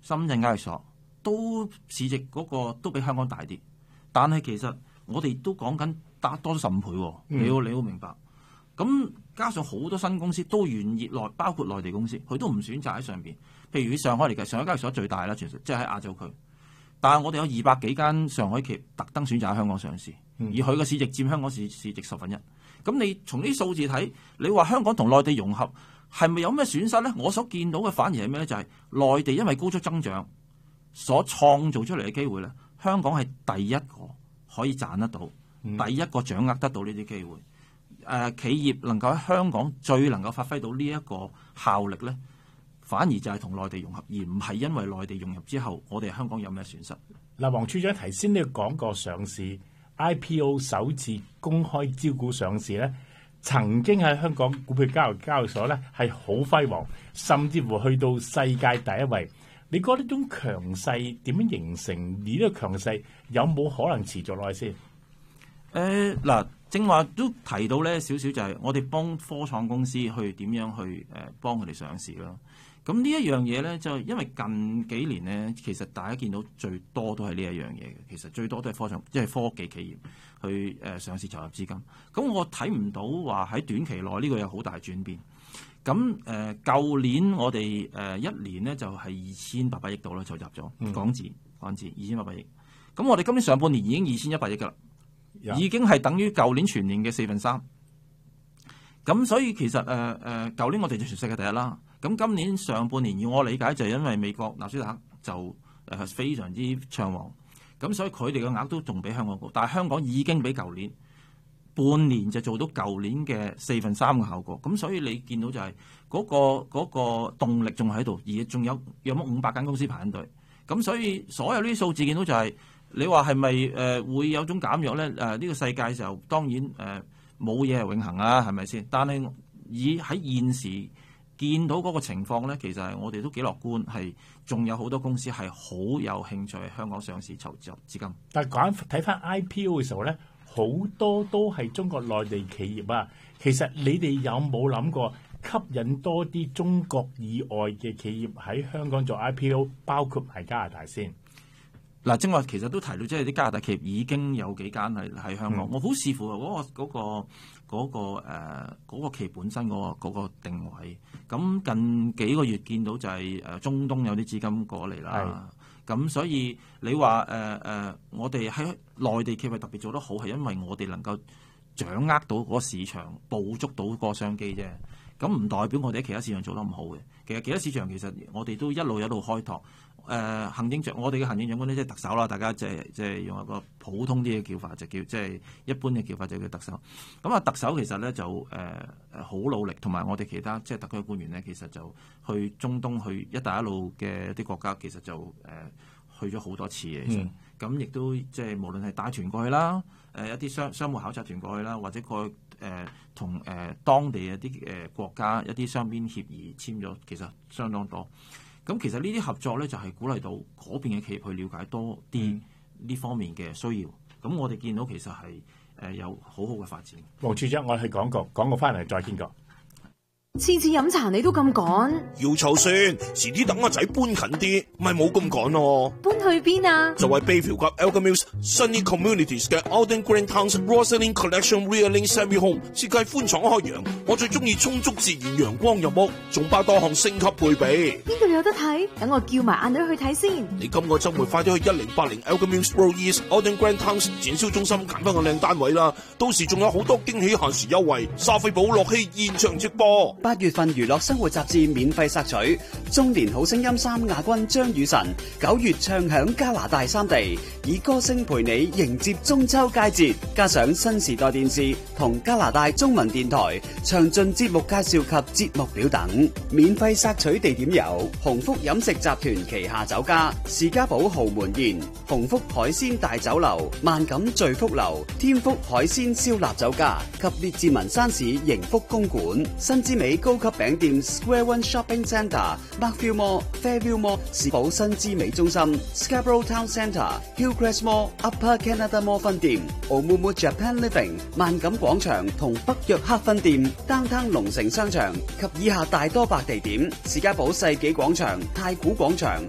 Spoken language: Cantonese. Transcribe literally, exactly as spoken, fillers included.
深圳交易所都市值嗰個都比香港大啲，但係其實我哋都講緊打多咗十五倍喎，你要你要明白。咁加上好多新公司都願意內，包括內地公司，佢都唔選擇喺上邊。譬如以上海嚟計，上海交易所最大啦，全即係喺亞洲區。但係我哋有二百幾間上海企業特登選擇喺香港上市，而佢嘅市值佔香港市市值十分一。咁你從呢啲數字睇，你話香港同內地融合係咪有咩損失咧？我所見到嘅反而係咩咧？就係、是、內地因為高速增長所創造出嚟嘅機會咧，香港係第一個可以賺得到，嗯、第一個掌握得到呢啲機會。誒、呃，企業能夠喺香港最能夠發揮到呢一個效力咧，反而就係同內地融合，而唔係因為內地融入之後，我哋香港有咩損失？ 嗱，黃處長頭先你講過上市 I P O 首次公開招股上市咧，曾經喺香港股票交易交易所咧係好輝煌，甚至乎去到世界第一位。你覺得呢種強勢點樣形成？而呢個強勢有冇可能持續落去先？誒、 呃、嗱，正話都提到咧少少，就係我哋幫科創公司去點樣去誒幫佢哋上市咯。咁呢一樣嘢咧，就因為近幾年咧，其實大家見到最多都係呢一樣嘢嘅。其實最多都係科創，即係科技企業去誒、呃、上市籌集資金。咁我睇唔到話喺短期內呢個有好大轉變。咁誒，舊、呃、年我哋誒、呃、一年咧就係二千八百億度啦，籌集咗港紙港紙二千八百億。咁我哋今年上半年已經二千一百億噶啦，已經係等於舊年全年嘅四分三。咁所以其實誒誒，舊、呃、年我哋就全世界第一啦。咁今年上半年，以我理解就係因為美國納斯達克就誒非常之暢旺，咁所以佢哋嘅額都仲比香港高，但係香港已經比舊年半年就做到舊年嘅四分三嘅效果，咁所以你見到就係嗰個嗰個動力仲喺度，而仲有有冇五百間公司排緊隊，咁所以所有呢啲數字見到就係你話係咪誒會有種減弱咧？誒、呃、呢、呢個世界嘅時候當然誒冇嘢係永恆啊，係咪先？但係以喺現時見到嗰個情況咧，其實係我哋都幾樂觀，係仲有好多公司係好有興趣喺香港上市籌集資金。 但係講睇翻 I P O 嘅時候咧，好多都係中國內地企業啊。其實你哋有冇諗過吸引多啲中國以外嘅企業喺香港做 I P O， 包括係加拿大先？ 嗱，正話其實都提到，即係啲加拿大企業已經有幾間係喺香港。嗯、我好視乎嗰、嗰個嗰、嗰個嗰、嗰個誒嗰個企業本身嗰、嗰個嗰個定位。咁近幾個月見到就係誒中東有啲資金過嚟啦。咁所以你話誒誒，我哋喺內地企業特別做得好，係因為我哋能夠掌握到嗰個市場，捕捉到嗰個商機啫。咁唔代表我哋喺其他市場做得唔好嘅。其實其他市場其實我哋都一路一路開拓。誒、呃、行政長，我哋嘅行政長官咧即係特首啦，大家即係即係用一個普通啲嘅叫法，就叫即係一般嘅叫法就叫特首。咁啊，特首其實咧就誒誒好努力，同埋我哋其他即係特區官員咧，其實就去中東、去一帶一路嘅啲國家，其實就誒、呃、去咗好多次嘅。咁、嗯、亦都即係無論係帶團過去啦，誒、呃、一啲商商務考察團過去啦，或者過去誒同誒當地嘅啲誒國家一啲雙邊協議簽咗，其實相當多。咁其實呢啲合作咧，就係鼓勵到嗰邊嘅企業去了解多啲呢方面嘅需要。咁我哋見到其實係誒有好好嘅發展。 黃處長，我係講過，講過翻嚟再見過。 次次飲茶你都咁趕， 要湊先，遲啲等阿仔搬近啲，咪冇咁趕咯。 搬去邊啊？ 就係 Bayview 及 Elgin Mills Sunny Communities 嘅 Alden Green Towns Rosalind Collection Realing Semi Home， 設計寬敞開揚，我最中意充足自然陽光入屋，仲包多項升級配備。 邊度有得睇？等我叫埋阿女去睇先。 你今個週末快啲去一零八零 Elgin Mills Road East Alden Green Towns 展銷中心揀翻個靚單位啦，到時仲有好多驚喜限時優惠，莎菲寶樂器現場直播。 八月份娛樂生活雜誌免費索取，中年好聲音三亞軍張雨晨九月唱響加拿大三地，以歌聲陪你迎接中秋佳節，加上新時代電視同加拿大中文電台詳盡節目介紹及節目表等。免費索取地點有鴻福飲食集團旗下酒家士嘉堡豪門宴、鴻福海鮮大酒樓、萬錦聚福樓、天福海鮮燒臘酒家及列治文山市盈福公館、新之美高級餅店 Square One Shopping Centre、Markville Mall、Fairview Mall、士寶新之美中心、Scarborough Town Centre、Hillcrest Mall、Upper Canada Mall 分店、Omumu Japan Living、萬錦廣場同北約克分店、Downtown 龍城商場及以下大多百地點：士嘉堡世紀廣場、太古廣場、